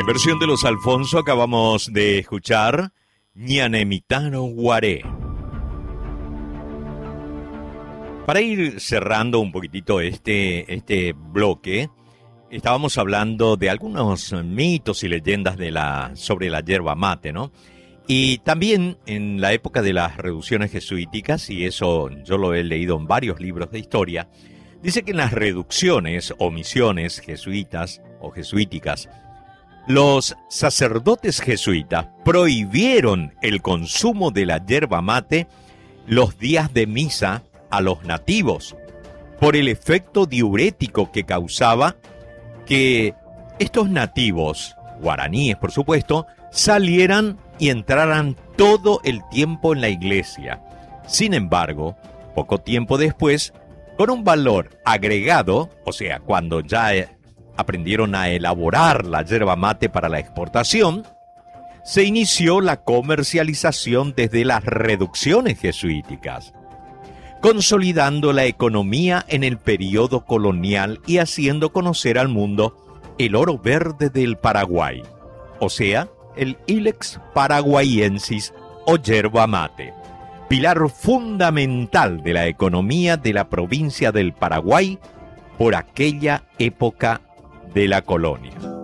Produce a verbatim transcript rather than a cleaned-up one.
versión de los Alfonso acabamos de escuchar Ñanemitano Guaré. Para ir cerrando un poquitito este, este bloque, estábamos hablando de algunos mitos y leyendas de la, sobre la yerba mate, ¿no? Y también en la época de las reducciones jesuíticas, y eso yo lo he leído en varios libros de historia, dice que en las reducciones o misiones jesuitas o jesuíticas, los sacerdotes jesuitas prohibieron el consumo de la yerba mate los días de misa a los nativos, por el efecto diurético que causaba que estos nativos, guaraníes por supuesto, salieran y entraran todo el tiempo en la iglesia. Sin embargo, poco tiempo después, con un valor agregado, o sea, cuando ya aprendieron a elaborar la yerba mate para la exportación, se inició la comercialización desde las reducciones jesuíticas, consolidando la economía en el periodo colonial y haciendo conocer al mundo el oro verde del Paraguay, o sea, el Ilex paraguayensis o yerba mate, pilar fundamental de la economía de la provincia del Paraguay por aquella época de la colonia.